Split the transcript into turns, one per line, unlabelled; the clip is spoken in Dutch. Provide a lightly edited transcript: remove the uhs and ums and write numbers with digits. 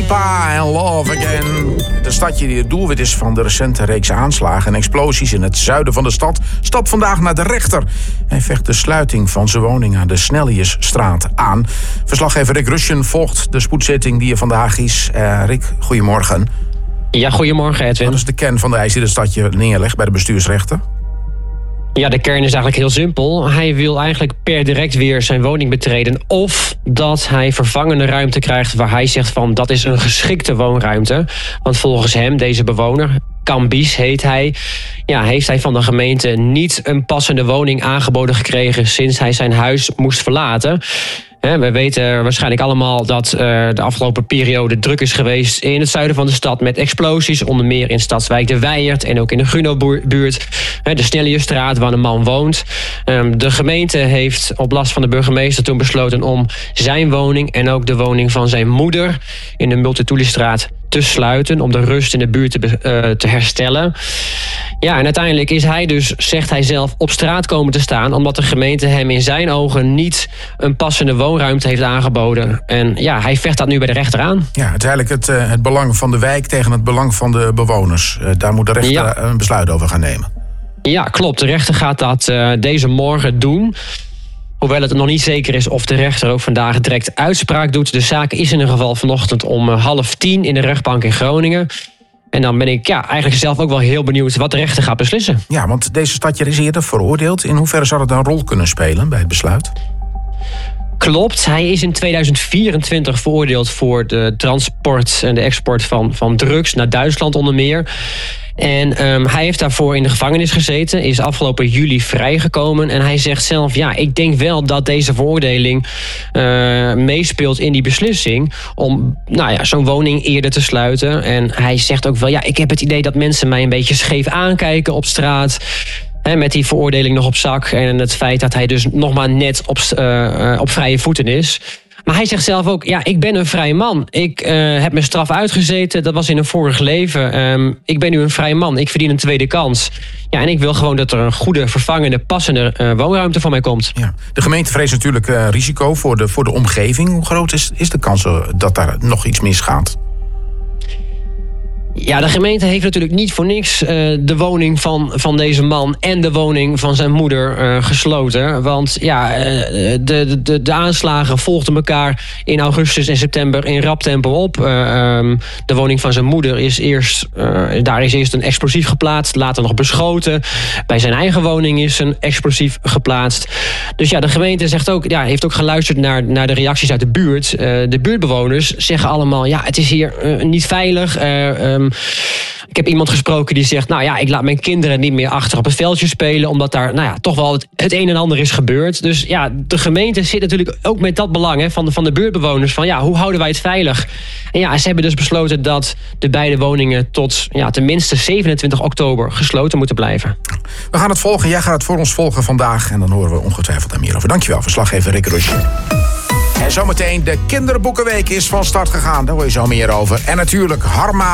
Lipa en Love Again. De stadje die het doelwit is van de recente reeks aanslagen en explosies in het zuiden van de stad, stapt vandaag naar de rechter. Hij vecht de sluiting van zijn woning aan de Snelliusstraat aan. Verslaggever Rick Rushen volgt de spoedzitting die er vandaag is. Rick, goedemorgen.
Ja, goedemorgen Edwin.
Wat is de kern van de eis die het stadje neerlegt bij de bestuursrechter?
Ja, de kern is eigenlijk heel simpel. Hij wil eigenlijk per direct weer zijn woning betreden, of dat hij vervangende ruimte krijgt waar hij zegt van dat is een geschikte woonruimte. Want volgens hem, deze bewoner, Cambies heet hij, heeft hij van de gemeente niet een passende woning aangeboden gekregen sinds hij zijn huis moest verlaten. We weten waarschijnlijk allemaal dat de afgelopen periode druk is geweest in het zuiden van de stad met explosies. Onder meer in Stadswijk de Wijert en ook in de Gruno-buurt. De Snelliusstraat waar een man woont. De gemeente heeft op last van de burgemeester toen besloten om zijn woning en ook de woning van zijn moeder in de Multituli-straat te sluiten, om de rust in de buurt te herstellen. Ja, en uiteindelijk is hij dus, zegt hij zelf, op straat komen te staan, omdat de gemeente hem in zijn ogen niet een passende woonruimte heeft aangeboden. En ja, hij vecht dat nu bij de rechter aan.
Ja, uiteindelijk het belang van de wijk tegen het belang van de bewoners. Daar moet de rechter een besluit over gaan nemen.
Ja, klopt. De rechter gaat dat deze morgen doen. Hoewel het nog niet zeker is of de rechter ook vandaag direct uitspraak doet. De zaak is in ieder geval vanochtend om 9:30 in de rechtbank in Groningen. En dan ben ik eigenlijk zelf ook wel heel benieuwd wat de rechter gaat beslissen.
Ja, want deze stadje is eerder veroordeeld. In hoeverre zou het een rol kunnen spelen bij het besluit?
Klopt, hij is in 2024 veroordeeld voor de transport en de export van drugs naar Duitsland onder meer. En hij heeft daarvoor in de gevangenis gezeten, is afgelopen juli vrijgekomen. En hij zegt zelf, ik denk wel dat deze veroordeling meespeelt in die beslissing om zo'n woning eerder te sluiten. En hij zegt ook wel, ik heb het idee dat mensen mij een beetje scheef aankijken op straat. Met die veroordeling nog op zak en het feit dat hij dus nog maar net op vrije voeten is. Maar hij zegt zelf ook, ik ben een vrij man. Ik heb mijn straf uitgezeten, dat was in een vorig leven. Ik ben nu een vrij man, ik verdien een tweede kans. Ja, en ik wil gewoon dat er een goede, vervangende, passende woonruimte voor mij komt. Ja.
De gemeente vreest natuurlijk risico voor de omgeving. Hoe groot is de kans dat daar nog iets misgaat?
Ja, de gemeente heeft natuurlijk niet voor niks de woning van deze man en de woning van zijn moeder gesloten. Want de aanslagen volgden elkaar in augustus en september in rap tempo op. De woning van zijn moeder is eerst een explosief geplaatst, later nog beschoten. Bij zijn eigen woning is een explosief geplaatst. Dus de gemeente zegt ook, heeft ook geluisterd naar de reacties uit de buurt. De buurtbewoners zeggen allemaal, het is hier niet veilig. Ik heb iemand gesproken die zegt, ik laat mijn kinderen niet meer achter op het veldje spelen, omdat daar toch wel het een en ander is gebeurd. Dus de gemeente zit natuurlijk ook met dat belang van de buurtbewoners van hoe houden wij het veilig? En ze hebben dus besloten dat de beide woningen tot tenminste 27 oktober gesloten moeten blijven.
We gaan het volgen. Jij gaat het voor ons volgen vandaag en dan horen we ongetwijfeld daar meer over. Dankjewel, verslaggever Rick Rushen. En zometeen de kinderboekenweek is van start gegaan. Daar hoor je zo meer over. En natuurlijk Harma.